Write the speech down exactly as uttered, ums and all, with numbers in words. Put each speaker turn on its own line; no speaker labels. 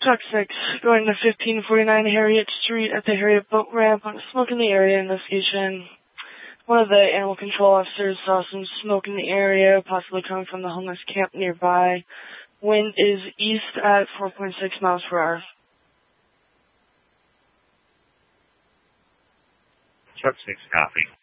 Truck six, going to fifteen forty-nine Harriet Street at the Harriet Boat Ramp on smoke in the area investigation. One of the animal control officers saw some smoke in the area, possibly coming from the homeless camp nearby. Wind is east at four point six miles per hour.
Truck six, copy.